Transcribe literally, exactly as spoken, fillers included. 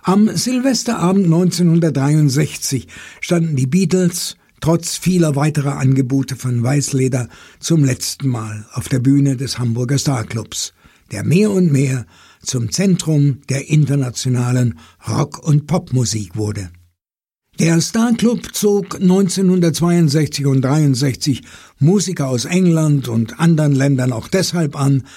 Am Silvesterabend neunzehnhundertdreiundsechzig standen die Beatles trotz vieler weiterer Angebote von Weißleder zum letzten Mal auf der Bühne des Hamburger Starclubs, der mehr und mehr zum Zentrum der internationalen Rock- und Popmusik wurde. Der Starclub zog neunzehnhundertzweiundsechzig und dreiundsechzig Musiker aus England und anderen Ländern auch deshalb an,